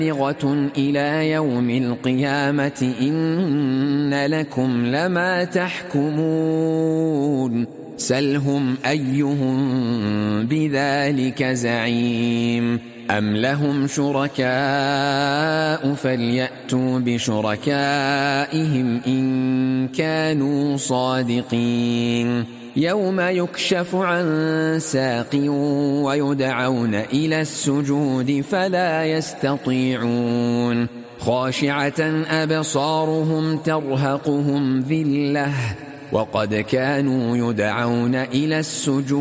إلى يوم القيامة إن لكم لما تحكمون سلهم أيهم بذلك زعيم أم لهم شركاء فليأتوا بشركائهم إن كانوا صادقين يوم يكشف عن ساق ويدعون إلى السجود فلا يستطيعون خاشعة أبصارهم ترهقهم ذلة وقد كانوا يدعون إلى السجود